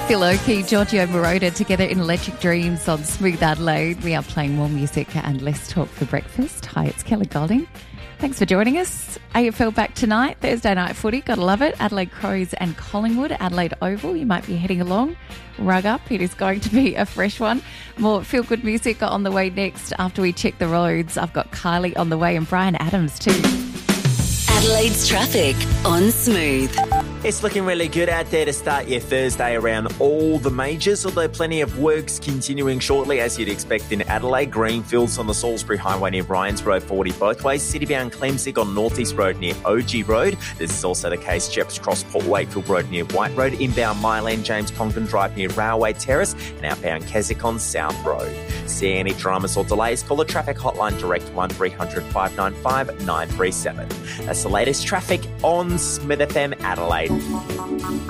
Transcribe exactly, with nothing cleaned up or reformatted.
Phil Oakey, Giorgio Moroder together in Electric Dreams on Smooth Adelaide. We are playing more music and less talk for breakfast. Hi, it's Kelly Golding. Thanks for joining us. A F L back tonight, Thursday night footy, gotta love it. Adelaide Crows and Collingwood, Adelaide Oval. You might be heading along. Rug up, it is going to be a fresh one. More feel-good music on the way next after we check the roads. I've got Kylie on the way and Brian Adams too. Adelaide's traffic on Smooth. It's looking really good out there to start your Thursday around all the majors, although plenty of works continuing shortly as you'd expect in Adelaide. Greenfields on the Salisbury Highway near Ryans Road, forty both ways. City-bound Clemzig on North East Road near O G Road. This is also the case Jeps Cross Port Wakefield Road near White Road. Inbound Myland James Congdon Drive near Railway Terrace. And outbound Keswick on South Road. See any dramas or delays, call the traffic hotline direct one three hundred five nine five nine three seven. That's the latest traffic on Smith F M Adelaide.